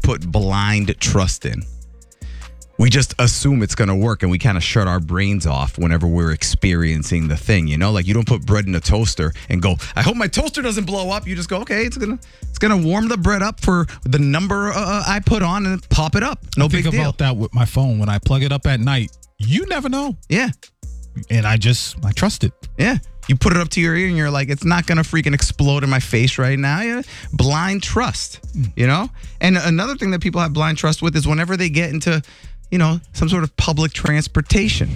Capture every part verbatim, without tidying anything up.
put blind trust in. We just assume it's going to work, and we kind of shut our brains off whenever we're experiencing the thing, you know? Like, you don't put bread in a toaster and go, I hope my toaster doesn't blow up. You just go, okay, it's going to it's gonna warm the bread up for the number uh, I put on and pop it up. No I big think deal. about that with my phone. When I plug it up at night, you never know. Yeah. And I just, I trust it. Yeah. You put it up to your ear and you're like, it's not going to freaking explode in my face right now. Yeah. Blind trust, you know? And another thing that people have blind trust with is whenever they get into, you know, some sort of public transportation.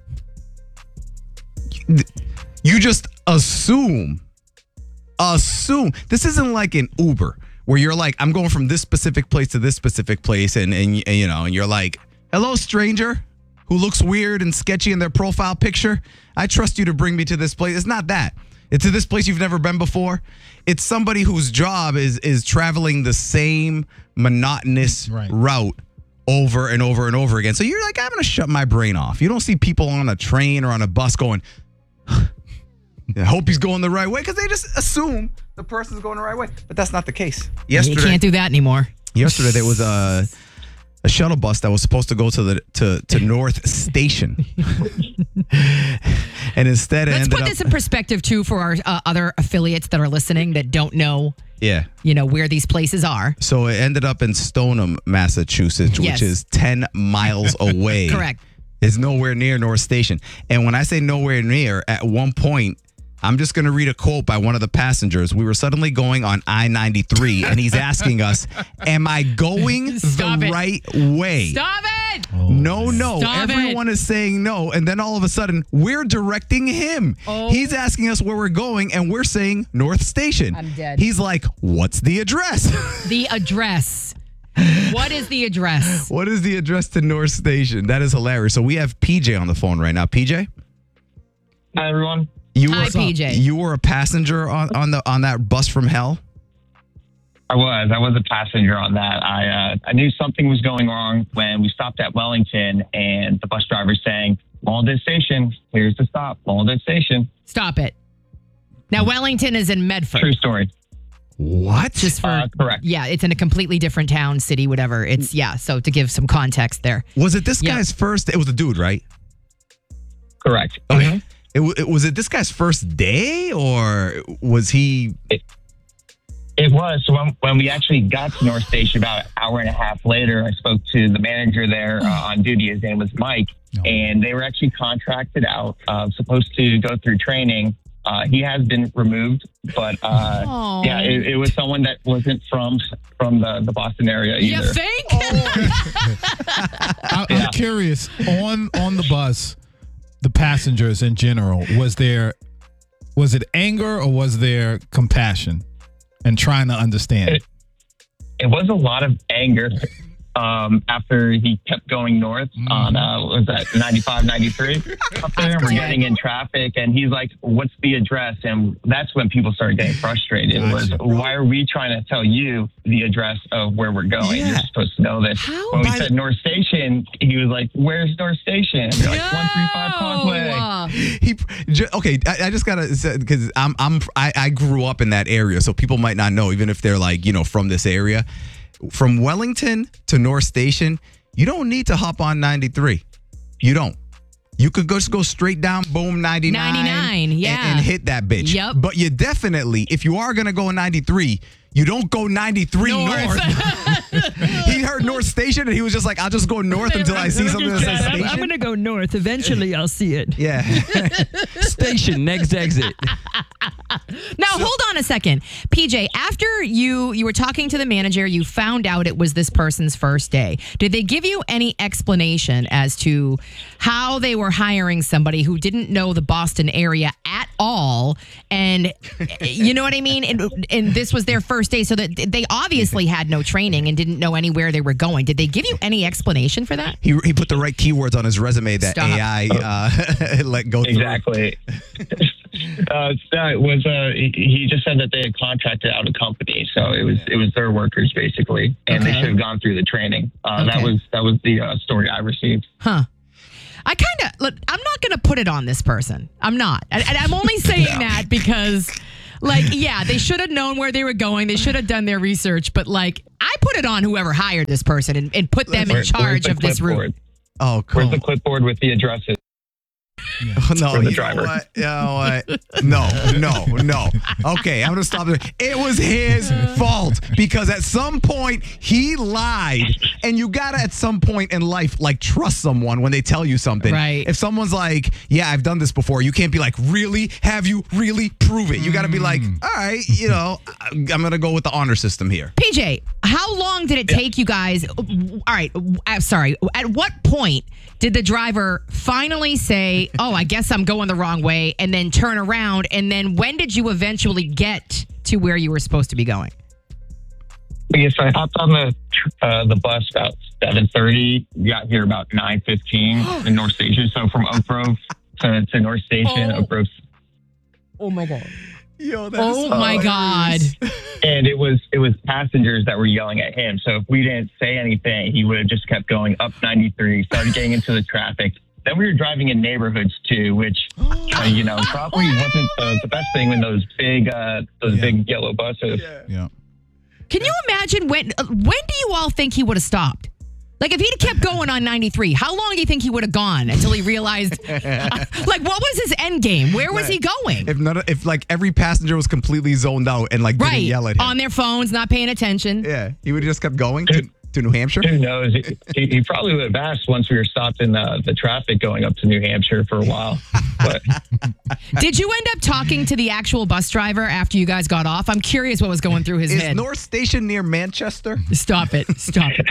You just assume, assume. This isn't like an Uber where you're like, I'm going from this specific place to this specific place. And, and, and you know, and you're like, hello, stranger who looks weird and sketchy in their profile picture. I trust you to bring me to this place. It's not that. It's to this place you've never been before. It's somebody whose job is is traveling the same monotonous right. route over and over and over again. So you're like, I'm going to shut my brain off. You don't see people on a train or on a bus going, I hope he's going the right way, because they just assume the person's going the right way. But that's not the case. Yesterday, You can't do that anymore. Yesterday, there was a... a shuttle bus that was supposed to go to the to, to North Station, and instead it Let's ended put up. this in perspective too for our uh, other affiliates that are listening that don't know, Yeah. you know, where these places are. So it ended up in Stoneham, Massachusetts, Yes. which is ten miles away. Correct. It's nowhere near North Station. And when I say nowhere near, at one point, I'm just going to read a quote by one of the passengers. We were suddenly going on I ninety-three, and he's asking us, am I going Stop the it. right way? Stop it! Oh, No, no. Stop Everyone it. is saying no. And then all of a sudden, we're directing him. Oh. He's asking us where we're going, and we're saying North Station. I'm dead. He's like, what's the address? The address. What is the address? What is the address to North Station? That is hilarious. So we have P J on the phone right now. P J? Hi, everyone. You Hi, were, P J. You were a passenger on, on the on that bus from hell? I was. I was a passenger on that. I uh, I knew something was going wrong when we stopped at Wellington, and the bus driver saying, Walden Station, here's the stop, Walden Station. Stop it. Now, Wellington is in Medford. True story. What? Just for, Uh, correct. yeah, it's in a completely different town, city, whatever. It's, yeah, so to give some context there. Was it this Yeah. guy's first? It was a dude, right? Correct. Okay. It, w- it, was it this guy's first day, or was he... It was. So when, when we actually got to North Station about an hour and a half later, I spoke to the manager there uh, on duty. His name was Mike. Oh. And they were actually contracted out, uh, supposed to go through training. Uh, he has been removed, but uh, Aw. yeah, it, it was someone that wasn't from from the, the Boston area You either. think? I, I'm Yeah. curious, on on the bus, the passengers in general, was there, was it anger or was there compassion and trying to understand? It, it was a lot of anger um, after he kept going north on, uh, what was that, ninety-five, ninety-three? Up there, and we're getting in traffic, and he's like, what's the address? And that's when people started getting frustrated. It was, Gotcha. why are we trying to tell you the address of where we're going? Yeah. You're supposed to know this. How? When we By said the- North Station, he was like, where's North Station? And we're like, one three five Causeway. No. He j- okay. I, I just gotta say, because I'm I'm I, I grew up in that area, so people might not know, even if they're like, you know, from this area. From Wellington to North Station, you don't need to hop on ninety-three. You don't. You could go, just go straight down, boom, ninety-nine. ninety-nine, and- yeah. And, hit that bitch. Yep. But you definitely, if you are going to go ninety-three, you don't go ninety-three north. North. He heard North Station and he was just like, I'll just go north until I see something that says I'm, station. I'm going to go north. Eventually, I'll see it. Yeah. Station, next exit. Now, hold on a second. P J, after you you were talking to the manager, you found out it was this person's first day. Did they give you any explanation as to how they were hiring somebody who didn't know the Boston area at all? And you know what I mean? And, and this was their first day, so that they obviously had no training and didn't know anywhere they were going. Did they give you any explanation for that? He, he put the right keywords on his resume that Stop. A I uh, let go through. Exactly. uh, that was uh, he he just said that they had contracted out a company, so it was it was their workers basically, and they Okay. should have gone through the training. Uh, That Okay. was that was the uh, story I received. Huh. I kind of, look, I'm not going to put it on this person. I'm not. And, and I'm only saying that because, Like, yeah, they should have known where they were going. They should have done their research. But like, I put it on whoever hired this person and, and put them in Where- where's charge the of this route. clipboard? Oh, Where's cool. the clipboard with the addresses? No, For the you know driver. what? You know what? No, no, no. Okay, I'm gonna stop there. It was his fault because at some point he lied, and you gotta at some point in life like trust someone when they tell you something. Right. If someone's like, "Yeah, I've done this before," you can't be like, "Really? Have you really? Prove it." You gotta be like, "All right, you know, I'm gonna go with the honor system here." P J, how long did it take you guys? All right, I'm sorry. At what point did the driver finally say, "Oh, I guess I'm going the wrong way," and then turn around? And then when did you eventually get to where you were supposed to be going? Yes, I hopped on the uh, the bus about seven thirty. We got here about nine fifteen in North Station. So from Oak Grove to, to North Station, Oh. Oak Grove. Oh my god! Yo, Oh my god! And it was it was passengers that were yelling at him. So if we didn't say anything, he would have just kept going up ninety-three, started getting into the traffic. Then we were driving in neighborhoods too, which uh, you know probably wasn't the, the best thing when those big uh, those Yeah. big yellow buses. Yeah. Can you imagine when? Uh, when do you all think he would have stopped? Like if he'd have kept going on ninety-three, how long do you think he would have gone until he realized? like, what was his end game? Where was he going? If none, of, if like every passenger was completely zoned out and like didn't Right, yell at him, on their phones, not paying attention. yeah, he would have just kept going to, to New Hampshire. Who knows? He, he, he probably would have asked once we were stopped in the, the traffic going up to New Hampshire for a while. But Did you end up talking to the actual bus driver after you guys got off? I'm curious what was going through his Is head. North Station near Manchester? Stop it! Stop it!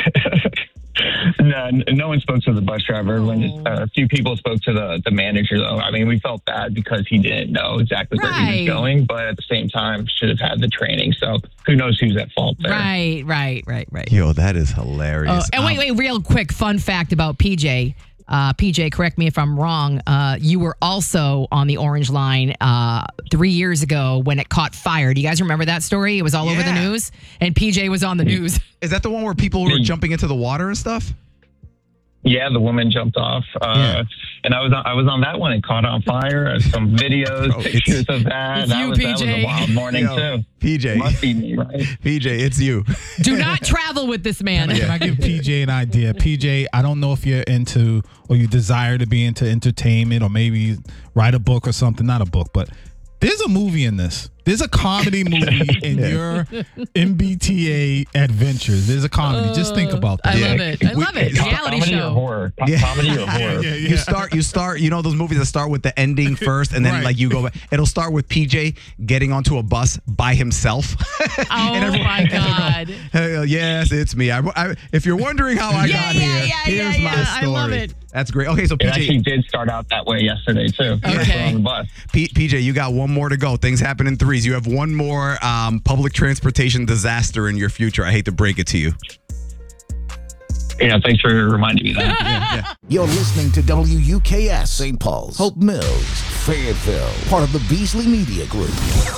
no, no one spoke to the bus driver. When uh, a few people spoke to the, the manager, though. I mean, we felt bad because he didn't know exactly where he Right. was going, but at the same time, should have had the training. So who knows who's at fault there? Right, right, right, right. Yo, that is hilarious. Oh, and wait, wait, real quick fun fact about P J. Uh, P J, correct me if I'm wrong. Uh, you were also on the Orange Line uh, three years ago when it caught fire. Do you guys remember that story? It was all over the Yeah. news, and P J was on the news. Is that the one where people were Hmm. jumping into the water and stuff? Yeah, the woman jumped off, uh, Yeah. and I was on, I was on that one. It caught on fire. Uh, Some videos, Bro, it's- pictures of that. It's that, you, was, that was P J. a wild morning Yo, too. P J, Must be me, right? P J, it's you. Do not travel with this man. Can I give P J an idea? P J, I don't know if you're into or you desire to be into entertainment or maybe write a book or something. Not a book, but there's a movie in this. There's a comedy movie in Yeah. your M B T A adventures. There's a comedy. Just think about that. I Yeah. love it. I We- love it. Reality Comedy or show. horror? Co- Yeah. Comedy or horror? You start, you start, you know those movies that start with the ending first, and then Right. like you go back. It'll start with P J getting onto a bus by himself. Oh my god. Hey, uh, yes, it's me. I, I, if you're wondering how I Yeah, got yeah, here, yeah, here's yeah, my yeah. I story. love it. That's great. Okay, so It P actually J, did start out that way yesterday too. We were Okay. on the bus. P, PJ, you got one more to go. Things happen in threes. You have one more um, public transportation disaster in your future. I hate to break it to you. Yeah, thanks for reminding me of that. You're listening to W U K S Saint Paul's, Hope Mills, Fayetteville, part of the Beasley Media Group.